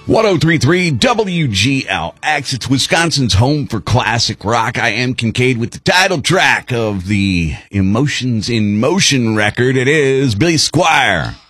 1033 WGLX. It's Wisconsin's home for classic rock. I am Kincaid with the title track of the Emotions in Motion record. It is Billy Squier.